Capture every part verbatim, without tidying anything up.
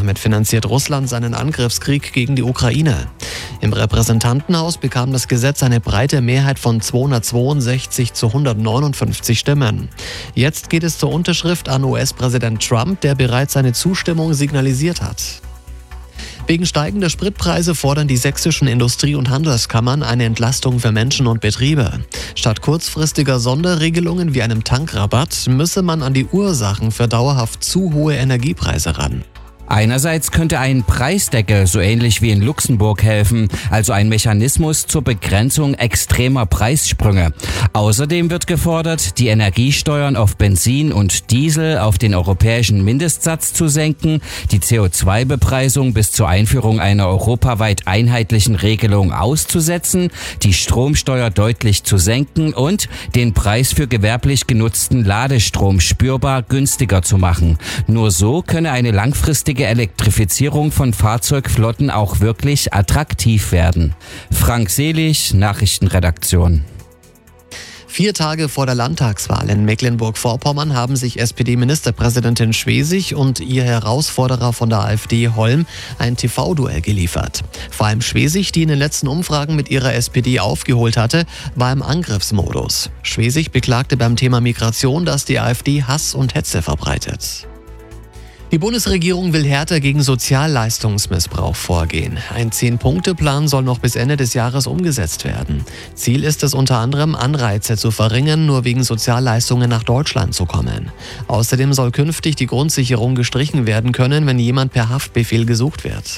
Damit finanziert Russland seinen Angriffskrieg gegen die Ukraine. Im Repräsentantenhaus bekam das Gesetz eine breite Mehrheit von zweihundertzweiundsechzig zu hundertneunundfünfzig Stimmen. Jetzt geht es zur Unterschrift an U S-Präsident Trump, der bereits seine Zustimmung signalisiert hat. Wegen steigender Spritpreise fordern die sächsischen Industrie- und Handelskammern eine Entlastung für Menschen und Betriebe. Statt kurzfristiger Sonderregelungen wie einem Tankrabatt müsse man an die Ursachen für dauerhaft zu hohe Energiepreise ran. Einerseits könnte ein Preisdeckel so ähnlich wie in Luxemburg helfen, also ein Mechanismus zur Begrenzung extremer Preissprünge. Außerdem wird gefordert, die Energiesteuern auf Benzin und Diesel auf den europäischen Mindestsatz zu senken, die C O zwei Bepreisung bis zur Einführung einer europaweit einheitlichen Regelung auszusetzen, die Stromsteuer deutlich zu senken und den Preis für gewerblich genutzten Ladestrom spürbar günstiger zu machen. Nur so könne eine langfristige Elektrifizierung von Fahrzeugflotten auch wirklich attraktiv werden. Frank Selig, Nachrichtenredaktion. Vier Tage vor der Landtagswahl in Mecklenburg-Vorpommern haben sich S P D-Ministerpräsidentin Schwesig und ihr Herausforderer von der AfD Holm ein T V-Duell geliefert. Vor allem Schwesig, die in den letzten Umfragen mit ihrer S P D aufgeholt hatte, war im Angriffsmodus. Schwesig beklagte beim Thema Migration, dass die AfD Hass und Hetze verbreitet. Die Bundesregierung will härter gegen Sozialleistungsmissbrauch vorgehen. Ein Zehn-Punkte-Plan soll noch bis Ende des Jahres umgesetzt werden. Ziel ist es unter anderem, Anreize zu verringern, nur wegen Sozialleistungen nach Deutschland zu kommen. Außerdem soll künftig die Grundsicherung gestrichen werden können, wenn jemand per Haftbefehl gesucht wird.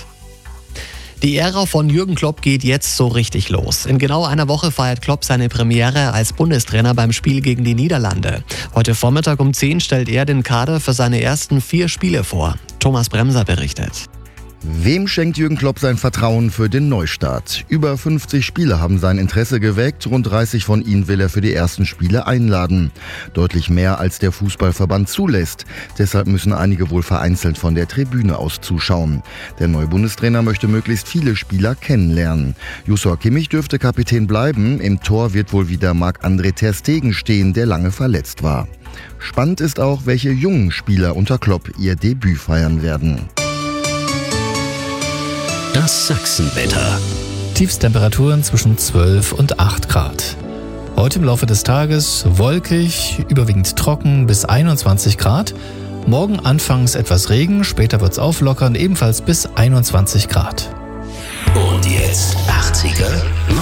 Die Ära von Jürgen Klopp geht jetzt so richtig los. In genau einer Woche feiert Klopp seine Premiere als Bundestrainer beim Spiel gegen die Niederlande. Heute Vormittag um zehn stellt er den Kader für seine ersten vier Spiele vor. Thomas Bremser berichtet. Wem schenkt Jürgen Klopp sein Vertrauen für den Neustart? Über fünfzig Spieler haben sein Interesse geweckt, rund dreißig von ihnen will er für die ersten Spiele einladen. Deutlich mehr als der Fußballverband zulässt. Deshalb müssen einige wohl vereinzelt von der Tribüne aus zuschauen. Der neue Bundestrainer möchte möglichst viele Spieler kennenlernen. Joshua Kimmich dürfte Kapitän bleiben. Im Tor wird wohl wieder Marc-André ter Stegen stehen, der lange verletzt war. Spannend ist auch, welche jungen Spieler unter Klopp ihr Debüt feiern werden. Das Sachsenwetter. Tiefstemperaturen zwischen zwölf und acht Grad. Heute im Laufe des Tages wolkig, überwiegend trocken bis einundzwanzig Grad. Morgen anfangs etwas Regen, später wird's auflockern, ebenfalls bis einundzwanzig Grad. Und jetzt achtziger